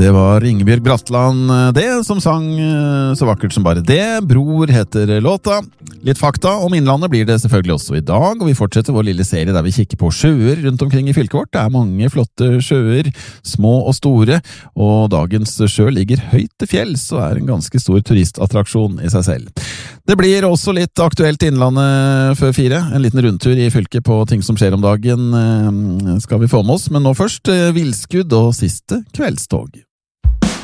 Det var Ingebjørg Bratland, det som sang så vakkert som bare det. Bror heter låta. Litt fakta om Innlandet blir det selvfølgelig også i dag, og vi fortsetter vår lille serie der vi kikker på sjøer rundt omkring i fylket vårt. Det er mange flotte sjøer, små og store, og dagens sjø ligger høyt til fjells og er en ganske stor turistattraksjon i seg selv. Det blir også litt aktuelt Innlandet før 4. En liten rundtur i fylket på ting som skjer om dagen skal vi få med oss, men nå først Vilskudd og siste kveldstog.